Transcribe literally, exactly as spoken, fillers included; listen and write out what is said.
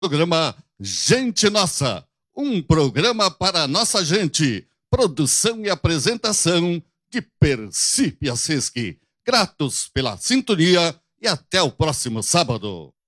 Programa Gente Nossa, um programa para nossa gente. Produção e apresentação de Percy Piaseschi. Gratos pela sintonia e até o próximo sábado.